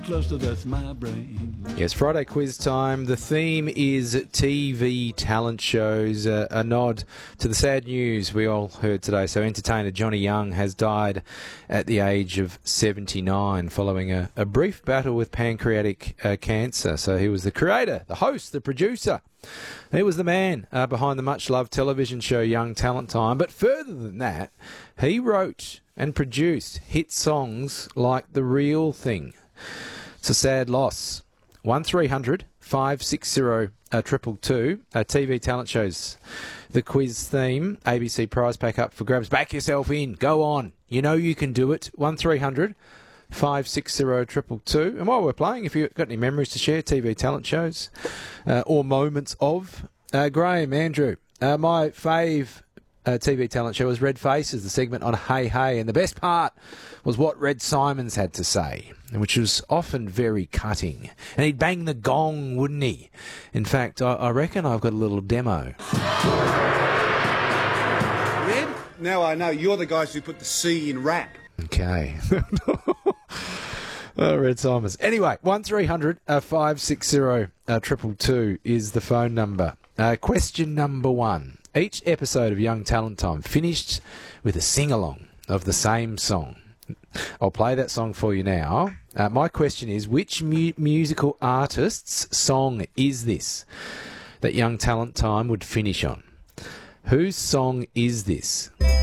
Close to death, my brain. Yes, Friday quiz time. The theme is TV talent shows. A nod to the sad news we all heard today. So entertainer Johnny Young has died at the age of 79 following a brief battle with pancreatic cancer. So he was the creator, the host, the producer. He was the man behind the much-loved television show Young Talent Time. But further than that, he wrote and produced hit songs like The Real Thing. It's a sad loss. 1300 560 222. TV talent shows. The quiz theme. ABC prize pack up for grabs. Back yourself in. Go on. You know you can do it. 1300 560 222. And while we're playing, if you've got any memories to share, TV talent shows or moments of, Graham, Andrew, my fave TV talent show was Red Faces, the segment on Hey Hey, and the best part was what Red Simons had to say, which was often very cutting. And he'd bang the gong, wouldn't he? In fact, I reckon I've got a little demo. Red, now I know you're the guys who put the C in rap. Okay. Red Simons. Anyway, 1300 560 222 is the phone number. Question number one. Each episode of Young Talent Time finished with a sing-along of the same song. I'll play that song for you now. My question is, which musical artist's song is this that Young Talent Time would finish on? Whose song is this?